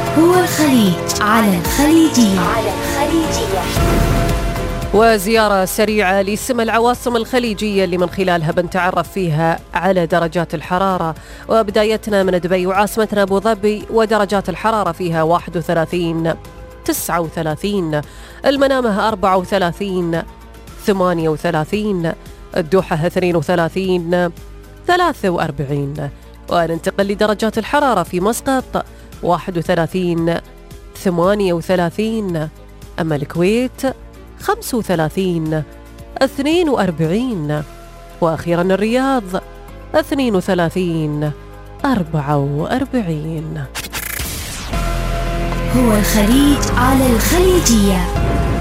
هو الخليج على الخليجية. وزيارة سريعة لسم العواصم الخليجية اللي من خلالها بنتعرف فيها على درجات الحرارة. وبدايتنا من دبي وعاصمتنا أبو ظبي، ودرجات الحرارة فيها 31 39، المنامة 34 38، الدوحة 32 43. وننتقل لدرجات الحرارة في مسقط 31 38، أما الكويت 35 42، وأخيرا الرياض 32 44. هو الخليج على الخليجية.